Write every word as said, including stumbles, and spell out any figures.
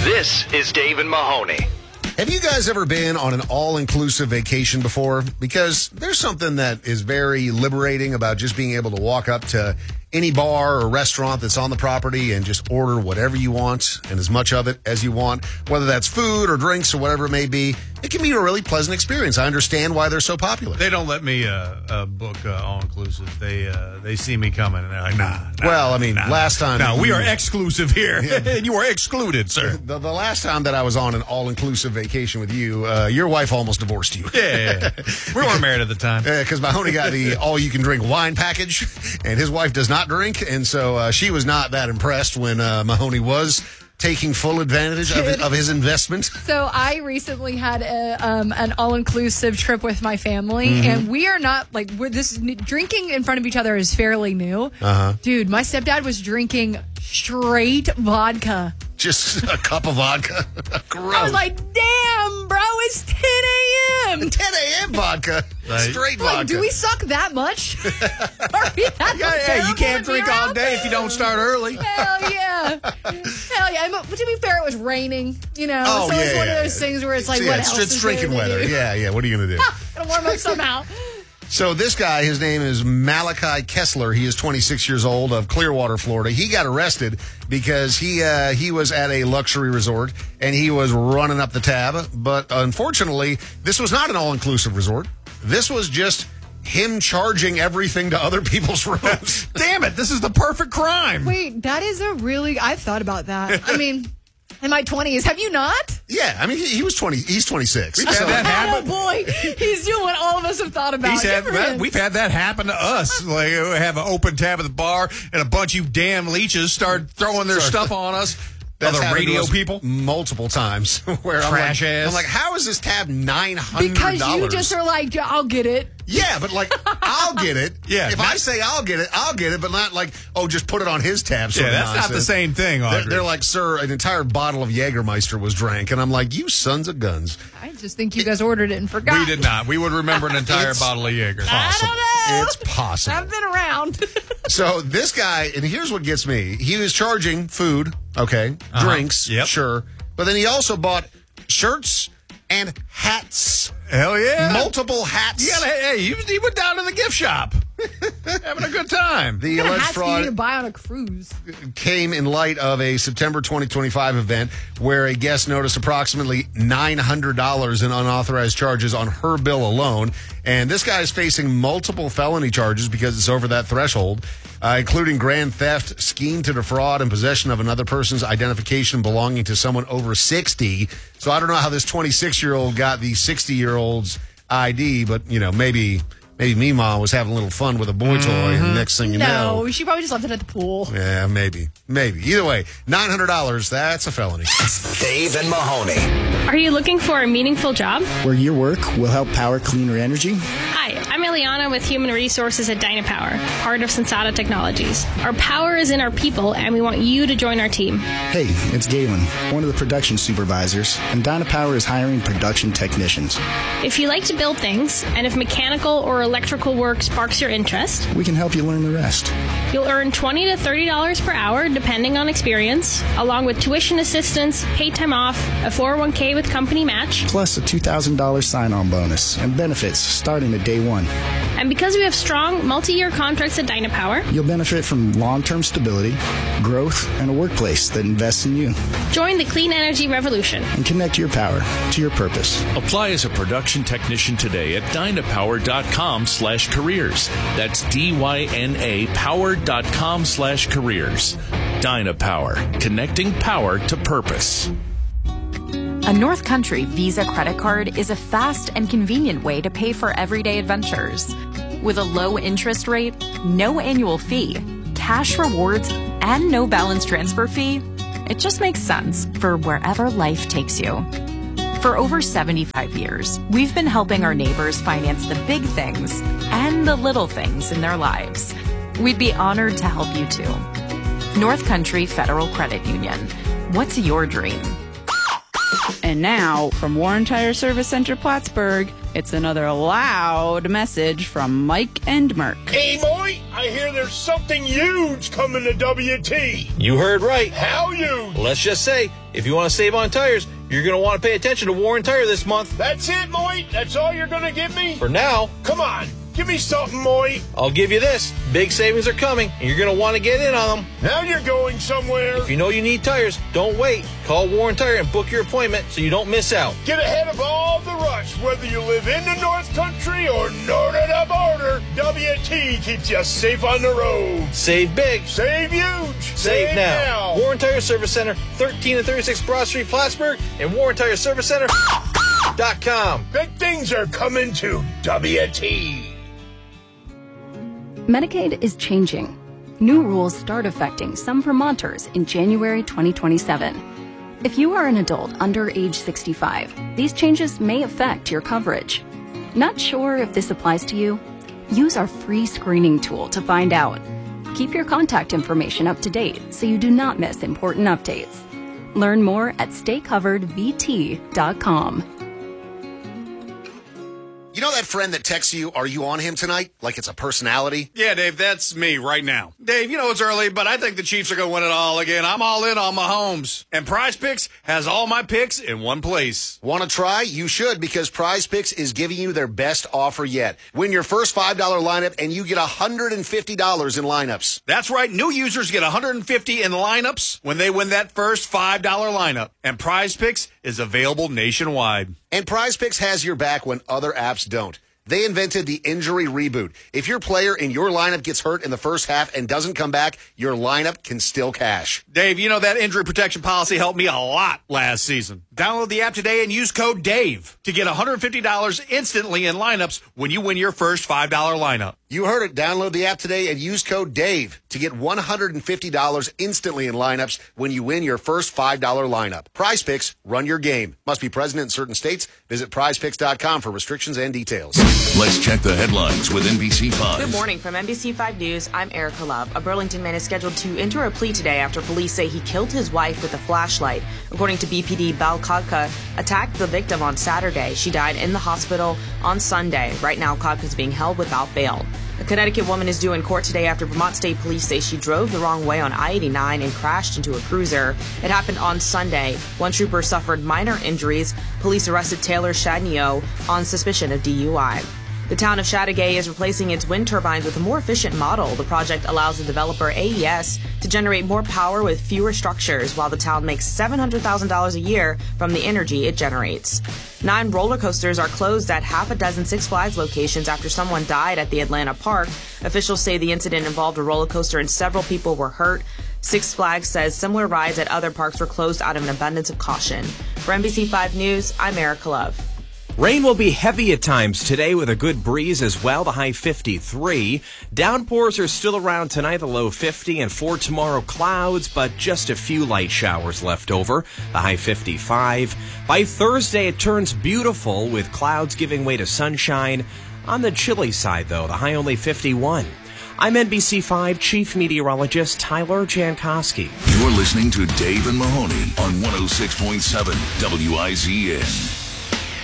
This is Dave and Mahoney. Have you guys ever been on an all-inclusive vacation before? Because there's something that is very liberating about just being able to walk up to any bar or restaurant that's on the property and just order whatever you want and as much of it as you want, whether that's food or drinks or whatever it may be. It can be a really pleasant experience. I understand why they're so popular. They don't let me uh, uh, book uh, all-inclusive. They uh, they see me coming, and they're like, nah. nah well, I mean, nah, last time... No, we you, are exclusive here, and you are excluded, sir. The, the last time that I was on an all-inclusive vacation with you, uh, your wife almost divorced you. Yeah, yeah, yeah. We weren't married at the time. Because uh, Mahoney got the all-you-can-drink wine package, and his wife does not drink, and so uh, she was not that impressed when uh, Mahoney was taking full advantage of, it, of his investment. So I recently had a, um, an all-inclusive trip with my family, mm-hmm. and we are not, like, we're this drinking in front of each other is fairly new. Uh-huh. Dude, my stepdad was drinking straight vodka. Just a cup of vodka? Gross. I was like, damn, bro, it's ten a.m. ten a.m. vodka? Right. Straight like, vodka. Do we suck that much? Are we that yeah, yeah, you can't drink all day if you don't start early. Hell yeah. Hell yeah. But to be fair, it was raining, you know, oh, so yeah, it's one yeah, of those yeah. things where it's like, yeah, what it's, else it's is drinking there to weather. do? Yeah, yeah, what are you going to do? Gotta warm up somehow. So this guy, his name is Malachi Kessler. He is twenty-six years old, of Clearwater, Florida. He got arrested because he uh, he was at a luxury resort and he was running up the tab. But unfortunately, this was not an all-inclusive resort. This was just him charging everything to other people's rooms. Damn it, this is the perfect crime. Wait, that is a really... I've thought about that. I mean... In my twenties, have you not? Yeah, I mean, he, he was twenty. He's twenty-six. We've had so. that happen. Oh boy, he's doing what all of us have thought about. He's had that, we've had that happen to us. Like, we have an open tab at the bar, and a bunch of you damn leeches start throwing their stuff on us. That's Other radio people multiple times. Where Trash I'm like, ass. I'm like, how is this tab nine hundred dollars? Because you just are like, I'll get it. Yeah, but like, I'll get it. Yeah, if not, I say I'll get it, I'll get it, but not like, oh, just put it on his tab. Yeah, that's nonsense. Not the same thing, Audrey. They're, they're like, sir, an entire bottle of Jägermeister was drank, and I'm like, you sons of guns. I just think you guys ordered it and forgot. We did not. We would remember an entire bottle of Jaeger. I don't know. It's possible. I've been around. So this guy, and here's what gets me. He was charging food, okay, uh-huh. drinks, yep. sure, but then he also bought shirts and hats. Hell yeah. Multiple hats. You gotta, hey, he, he went down to the gift shop. Having a good time. The what alleged hats fraud do you need to buy on a cruise? Came in light of a September twenty twenty-five event where a guest noticed approximately nine hundred dollars in unauthorized charges on her bill alone. And this guy is facing multiple felony charges because it's over that threshold, uh, including grand theft, scheme to defraud, and possession of another person's identification belonging to someone over sixty. So I don't know how this twenty-six-year-old got the sixty-year-old's I D, but, you know, maybe... Maybe Meemaw was having a little fun with a boy toy, mm-hmm. and next thing you no, know... No, she probably just left it at the pool. Yeah, maybe. Maybe. Either way, nine hundred dollars, that's a felony. Dave and Mahoney. Are you looking for a meaningful job? Where your work will help power cleaner energy? Hi, I'm Eliana with Human Resources at Dynapower, part of Sensata Technologies. Our power is in our people, and we want you to join our team. Hey, it's Galen, one of the production supervisors, and Dynapower is hiring production technicians. If you like to build things, and if mechanical or electrical work sparks your interest, we can help you learn the rest. You'll earn twenty to thirty dollars per hour, depending on experience, along with tuition assistance, paid time off, a four oh one k with company match, plus a two thousand dollars sign-on bonus and benefits starting at day one. And because we have strong multi-year contracts at Dynapower, you'll benefit from long-term stability, growth, and a workplace that invests in you. Join the clean energy revolution and connect your power to your purpose. Apply as a production technician today at dynapower dot com slash careers. That's D-Y-N-A power dot com slash careers. Dynapower, connecting power to purpose. A North Country Visa credit card is a fast and convenient way to pay for everyday adventures. With a low interest rate, no annual fee, cash rewards, and no balance transfer fee, it just makes sense for wherever life takes you. For over seventy-five years, we've been helping our neighbors finance the big things and the little things in their lives. We'd be honored to help you too. North Country Federal Credit Union. What's your dream? And now, from Warren Tire Service Center Plattsburgh, it's another loud message from Mike and Merck. Hey, boy, I hear there's something huge coming to W T. You heard right. How huge? Let's just say, if you want to save on tires, you're going to want to pay attention to Warren Tire this month. That's it, Moy? That's all you're going to give me? For now. Come on. Give me something, Moy. I'll give you this. Big savings are coming, and you're going to want to get in on them. Now you're going somewhere. If you know you need tires, don't wait. Call Warren Tire and book your appointment so you don't miss out. Get ahead of all the rush, whether you live in the North Country or north of the border. W T keeps you safe on the road. Save big. Save huge. Save, Save now. now. Warren Tire Service Center, thirteen and thirty-six Broad Street, Plattsburgh, and Warren Tire Service Center dot com. Big things are coming to W T. Medicaid is changing. New rules start affecting some Vermonters in January twenty twenty-seven. If you are an adult under age sixty-five, these changes may affect your coverage. Not sure if this applies to you? Use our free screening tool to find out. Keep your contact information up to date so you do not miss important updates. Learn more at stay covered v t dot com. You know that friend that texts you, are you on him tonight? Like it's a personality? Yeah, Dave, that's me right now. Dave, you know it's early, but I think the Chiefs are going to win it all again. I'm all in on Mahomes. And Prize Picks has all my picks in one place. Want to try? You should, because Prize Picks is giving you their best offer yet. Win your first five dollar lineup, and you get one hundred fifty dollars in lineups. That's right. New users get one hundred fifty dollars in lineups when they win that first five dollar lineup. And Prize Picks is available nationwide. And Prize Picks has your back when other apps don't. They invented the injury reboot. If your player in your lineup gets hurt in the first half and doesn't come back, your lineup can still cash. Dave, you know that injury protection policy helped me a lot last season. Download the app today and use code DAVE to get one hundred fifty dollars instantly in lineups when you win your first five dollar lineup. You heard it. Download the app today and use code DAVE to get one hundred fifty dollars instantly in lineups when you win your first five dollar lineup. Prize Picks, run your game. Must be present in certain states. Visit prize picks dot com for restrictions and details. Let's check the headlines with N B C five. Good morning from N B C five News. I'm Erica Love. A Burlington man is scheduled to enter a plea today after police say he killed his wife with a flashlight. According to B P D, Balkadka attacked the victim on Saturday. She died in the hospital on Sunday. Right now, Kadka is being held without bail. A Connecticut woman is due in court today after Vermont State Police say she drove the wrong way on I eighty-nine and crashed into a cruiser. It happened on Sunday. One trooper suffered minor injuries. Police arrested Taylor Shadnio on suspicion of D U I. The town of Chateauguay is replacing its wind turbines with a more efficient model. The project allows the developer A E S to generate more power with fewer structures, while the town makes seven hundred thousand dollars a year from the energy it generates. Nine roller coasters are closed at half a dozen Six Flags locations after someone died at the Atlanta park. Officials say the incident involved a roller coaster and several people were hurt. Six Flags says similar rides at other parks were closed out of an abundance of caution. For N B C five News, I'm Erica Love. Rain will be heavy at times today with a good breeze as well, the high fifty-three. Downpours are still around tonight, the low fifty, and for tomorrow, clouds, but just a few light showers left over, the high fifty-five. By Thursday, it turns beautiful with clouds giving way to sunshine. On the chilly side, though, the high only fifty-one. I'm N B C five Chief Meteorologist Tyler Jankowski. You're listening to Dave and Mahoney on one oh six point seven W I Z N.